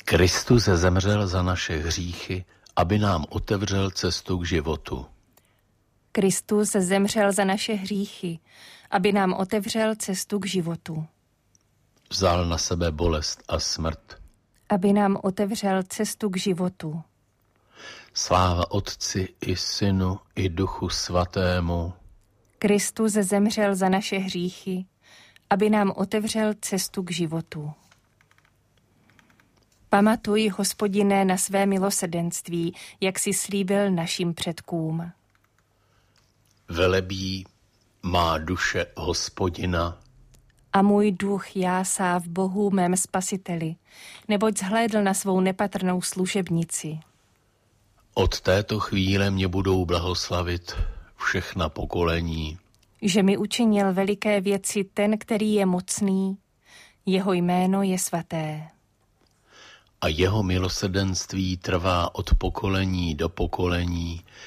Kristus zemřel za naše hříchy, aby nám otevřel cestu k životu. Kristus zemřel za naše hříchy, aby nám otevřel cestu k životu. Vzal na sebe bolest a smrt, aby nám otevřel cestu k životu. Sláva Otci i Synu i Duchu Svatému. Kristus zemřel za naše hříchy, aby nám otevřel cestu k životu. Pamatuj, Hospodine, na své milosrdenství, jak jsi slíbil našim předkům. Velebí má duše Hospodina. A můj duch jásá v Bohu mém Spasiteli, neboť zhlédl na svou nepatrnou služebnici. Od této chvíle mě budou blahoslavit všechna pokolení. Že mi učinil veliké věci ten, který je mocný, jeho jméno je svaté. A jeho milosrdenství trvá od pokolení do pokolení